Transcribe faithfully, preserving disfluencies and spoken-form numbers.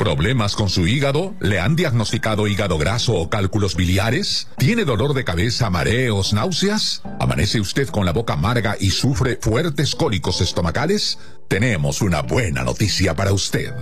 ¿Problemas con su hígado? ¿Le han diagnosticado hígado graso o cálculos biliares? ¿Tiene dolor de cabeza, mareos, náuseas? ¿Amanece usted con la boca amarga y sufre fuertes cólicos estomacales? Tenemos una buena noticia para usted.